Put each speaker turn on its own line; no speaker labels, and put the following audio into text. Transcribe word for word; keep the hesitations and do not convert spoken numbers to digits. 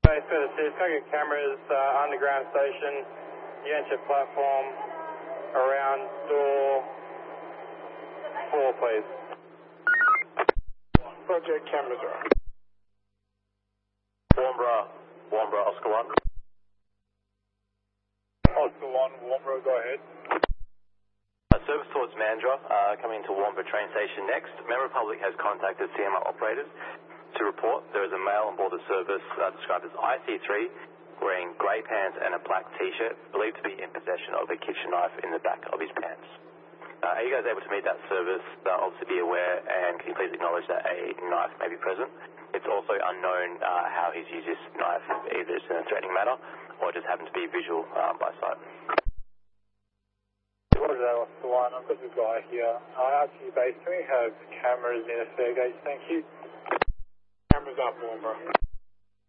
Base for the Cis, target cameras, uh, underground station, Yanchep platform, around door four, please.
Project cameras are.
Warmborough, Warmborough, Oscar one.
Oscar one, Warmborough, go ahead.
Uh, service towards Mandurah, uh, coming into Warmborough train station next. Met Republic has contacted C M R operators to report there is a male on board the service uh, described as I C three, wearing grey pants and a black t-shirt, believed to be in possession of a kitchen knife in the back of his pants. Uh, are you guys able to meet that service? Uh, obviously be aware, and can you please acknowledge that a knife may be present? It's also unknown uh, how he's used this knife, either it's in a threatening manner or just happened to be visual um, by sight.
Roger that, Oscar one. I've got the guy here. Uh, R T base, can we have cameras in a fair gauge? Thank you. Cameras up, Warmborough.